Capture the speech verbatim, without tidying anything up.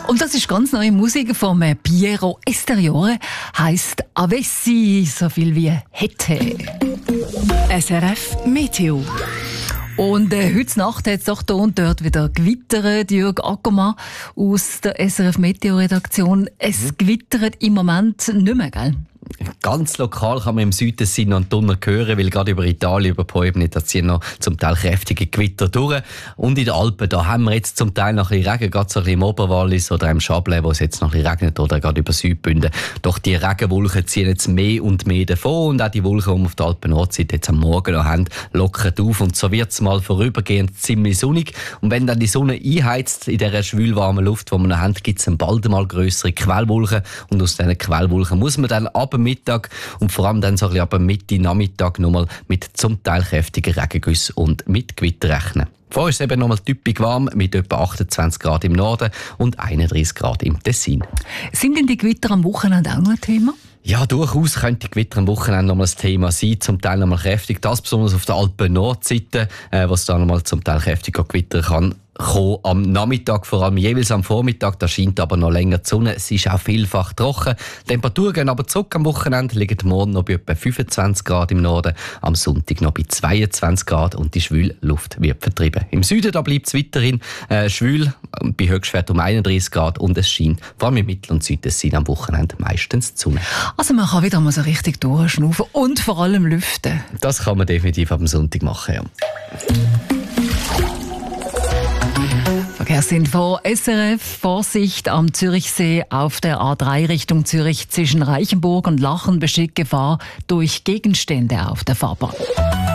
Und das ist ganz neue Musik von Piero Esteriore, heisst Avessi, so viel wie hätte. S R F Meteo. Und äh, heute Nacht hat es doch da und dort wieder gewittert. Jürg Ackermann aus der S R F Meteo-Redaktion. Es mhm. gewittert im Moment nicht mehr, gell? Ganz lokal kann man im Südtessin noch einen Donner hören, weil gerade über Italien, über Poebni, da ziehen noch zum Teil kräftige Gewitter durch. Und in den Alpen, da haben wir jetzt zum Teil noch ein bisschen Regen, gerade so ein bisschen im Oberwallis oder im Chablais, wo es jetzt noch ein bisschen regnet, oder gerade über Südbünden. Doch die Regenwolken ziehen jetzt mehr und mehr davon, und auch die Wolken, die wir auf der Alpen-Nordseite jetzt am Morgen noch haben, lockern auf, und so wird es mal vorübergehend ziemlich sonnig. Und wenn dann die Sonne einheizt in dieser schwülwarmen Luft, die wir noch haben, gibt es dann bald mal grössere Quellwolken, und aus diesen Quellwolken muss man dann ab Mittag und vor allem dann so ein bisschen ab Mitte Nachmittag nochmal mit zum Teil kräftigen Regengüssen und mit Gewitter rechnen. Vorher ist es eben nochmal typisch warm mit etwa achtundzwanzig Grad im Norden und einunddreißig Grad im Tessin. Sind denn die Gewitter am Wochenende auch noch ein Thema? Ja, durchaus könnte die Gewitter am Wochenende nochmal ein Thema sein, zum Teil nochmal kräftig. Das besonders auf der Alpen-Nordseite, äh, was da nochmal zum Teil kräftiger Gewitter kann kommen. Am Nachmittag, vor allem jeweils am Vormittag, da scheint aber noch länger die Sonne. Es ist auch vielfach trocken. Die Temperaturen gehen aber zurück am Wochenende, liegen morgen noch bei etwa fünfundzwanzig Grad im Norden, am Sonntag noch bei zweiundzwanzig Grad, und die schwüle Luft wird vertrieben. Im Süden da bleibt es weiterhin äh, schwül, bei Höchstwert um einunddreißig Grad, und es scheint vor allem im Mittel- und Südtessin am Wochenende meistens die Sonne. Also man kann wieder mal so richtig durchschnaufen und vor allem lüften. Das kann man definitiv am Sonntag machen, ja. Verkehrsinfo S R F. Vorsicht am Zürichsee auf der A drei Richtung Zürich zwischen Reichenburg und Lachen besteht Gefahr durch Gegenstände auf der Fahrbahn.